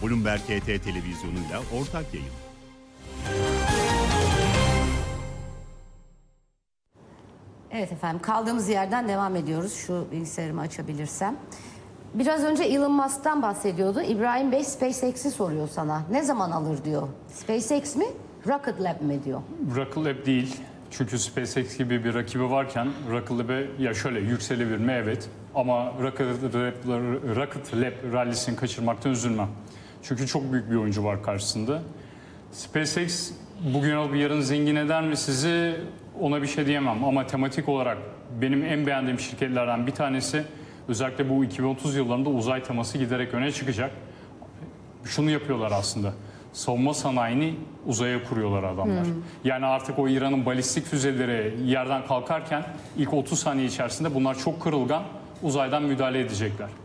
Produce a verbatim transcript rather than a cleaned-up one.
Bloomberg H T televizyonuyla ortak yayın. Evet efendim, kaldığımız yerden devam ediyoruz. Şu bilgisayarımı açabilirsem. Biraz önce Elon Musk'tan bahsediyordu. İbrahim Bey SpaceX'i soruyor sana. Ne zaman alır diyor. SpaceX mi? Rocket Lab mi diyor. Rocket Lab değil. Çünkü SpaceX gibi bir rakibi varken Rocket Lab'e ya şöyle yükselebilir mi? Evet. Ama Rocket Lab, Rocket Lab rallisini kaçırmaktan üzülmem. Çünkü çok büyük bir oyuncu var karşısında. SpaceX bugün alıp yarın zengin eder mi sizi? Ona bir şey diyemem. Ama tematik olarak benim en beğendiğim şirketlerden bir tanesi, özellikle bu iki bin otuz yıllarında uzay teması giderek öne çıkacak. Şunu yapıyorlar aslında. Savunma sanayini uzaya kuruyorlar adamlar. Hmm. Yani artık o İran'ın balistik füzeleri yerden kalkarken ilk otuz saniye içerisinde bunlar çok kırılgan, uzaydan müdahale edecekler.